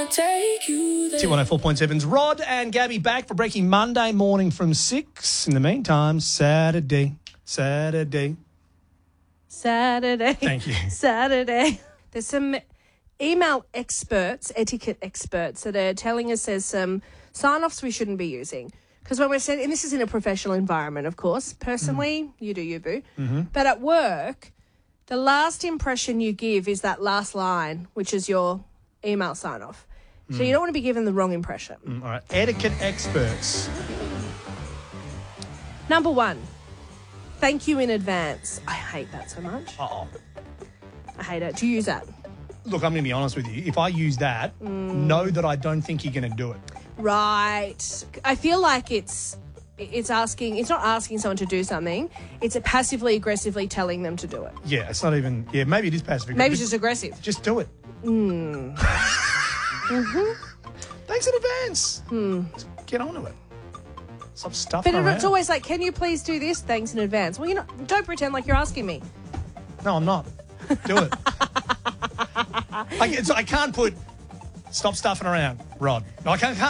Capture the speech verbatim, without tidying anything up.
take you there. T one oh four point seven's Rod and Gabby back for Breaking Monday morning from six. In the meantime, Saturday, Saturday. Saturday. Thank you. Saturday. There's some email experts, etiquette experts, that are telling us there's some sign-offs we shouldn't be using. Because when we're saying, and this is in a professional environment, of course. Personally, mm. you do you, boo. Mm-hmm. But at work, the last impression you give is that last line, which is your email sign-off. So mm. you don't want to be given the wrong impression. Mm, all right. Etiquette experts. Number one, thank you in advance. I hate that so much. Uh-oh. I hate it. Do you use that? Look, I'm going to be honest with you. If I use that, mm. know that I don't think you're going to do it. Right. I feel like it's it's asking, it's not asking someone to do something. It's passively aggressively telling them to do it. Yeah, it's not even, yeah, maybe it is passive aggressive. Maybe it's just aggressive. Just do it. Mm. mm-hmm. Thanks in advance. Hmm. Get on to it. Stop stuffing But around. It's always like, can you please do this? Thanks in advance. Well, you know, don't pretend like you're asking me. No, I'm not. Do it. I, I can't put stop stuffing around, Rod. I can't.